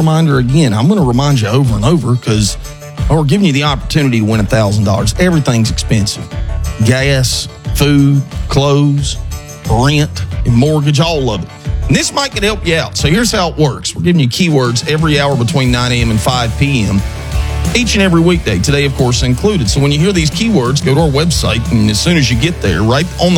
reminder again. I'm going to remind you over and over because we're giving you the opportunity to win $1,000. Everything's expensive. Gas, food, clothes, rent, and mortgage, all of it. And this might could help you out. So here's how it works. We're giving you keywords every hour between 9 a.m. and 5 p.m. each and every weekday. Today, of course, included. So when you hear these keywords, go to our website, and as soon as you get there, right on the